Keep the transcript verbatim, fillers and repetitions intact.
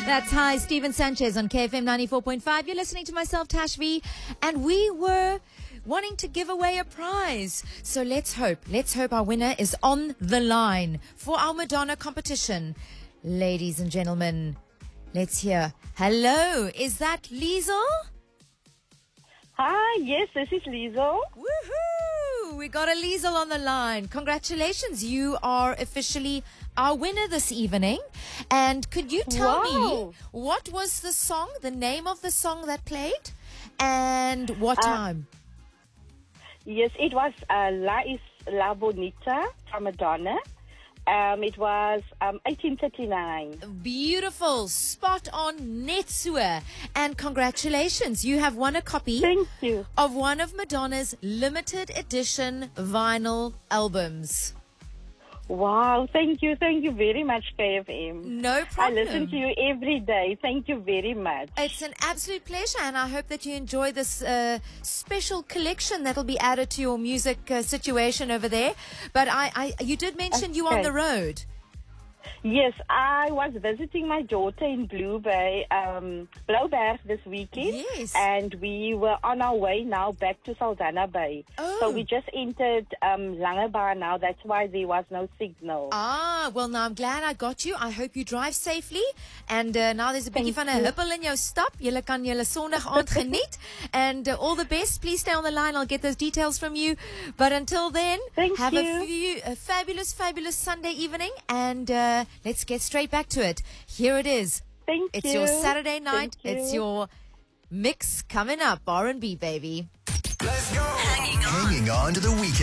That's Hi, Stephen Sanchez on K F M ninety-four point five. You're listening to myself, Tash V, and we were wanting to give away a prize. So let's hope, let's hope our winner is on the line for our Madonna competition. Ladies and gentlemen, let's hear. Hello, is that Liesel? Hi, yes, this is Liesel. Woohoo! We got a Liesel on the line. Congratulations, you are officially our winner this evening. And could you tell Wow. me what was the song, the name of the song that played, and what Uh, time? Yes, it was uh, La is La Bonita from Madonna. Um, it was um, eighteen thirty-nine. Beautiful, spot on, Netsua. And congratulations, you have won a copy Thank you. of one of Madonna's limited edition vinyl albums. Wow, thank you. Thank you very much, K F M. No I problem. listen to you every day. Thank you very much. It's an absolute pleasure, and I hope that you enjoy this uh, special collection that'll be added to your music uh, situation over there. But I, I, you did mention you on Okay. the road. Yes, I was visiting my daughter in Blue Bay, um, Blouberg this weekend. Yes. And we were on our way now back to Saldanha Bay. Oh. So we just entered um, Langebar now. That's why there was no signal. Ah, well, now I'm glad I got you. I hope you drive safely. And uh, now there's a bietjie Thank van 'n you. huppel in jou stap. Julle kan julle Sondag aand geniet. And uh, all the best. Please stay on the line. I'll get those details from you. But until then, Thank have you. a, few, a fabulous, fabulous Sunday evening. And uh, let's get straight back to it. Here it is. Thank It's you. your Saturday night. Thank It's you. your mix coming up. R and B, baby. Hanging on. Hanging on to the weekend.